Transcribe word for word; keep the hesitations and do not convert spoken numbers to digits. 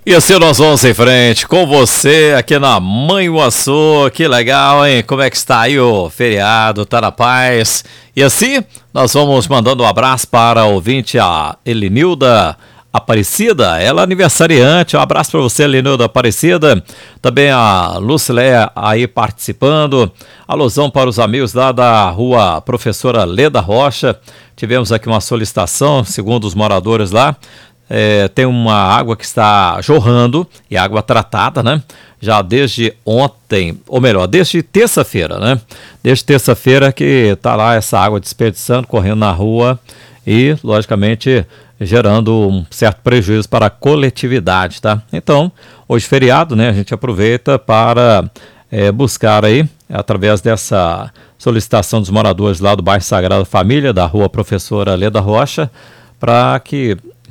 E assim nós vamos em frente com você aqui na Manhuaçu. Que legal, hein? Como é que está aí o feriado? Tá na paz? E assim nós vamos mandando um abraço para a ouvinte, a Elenilda Aparecida, ela é aniversariante. Um abraço para você, Elenilda Aparecida. Também a Lucileia aí participando. Alusão para os amigos lá da rua Professora Leda Rocha. Tivemos aqui uma solicitação, segundo os moradores lá. É, tem uma água que está jorrando, e água tratada, né? Já desde ontem, ou melhor, desde terça-feira, né? Desde terça-feira que está lá essa água desperdiçando, correndo na rua e, logicamente, gerando um certo prejuízo para a coletividade, tá? Então, hoje feriado, né? A gente aproveita para é, buscar aí, através dessa solicitação dos moradores lá do bairro Sagrada Família, da rua Professora Leda Rocha, para que